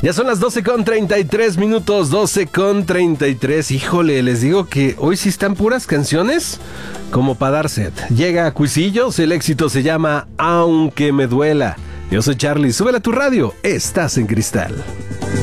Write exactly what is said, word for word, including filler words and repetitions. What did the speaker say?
Ya son las doce con treinta y tres minutos, doce con treinta y tres. Híjole, les digo que hoy sí están puras canciones como para dar sed. Llega a Cuisillos, el éxito se llama Aunque me duela. Yo soy Charlie, súbela a tu radio, estás en Cristal.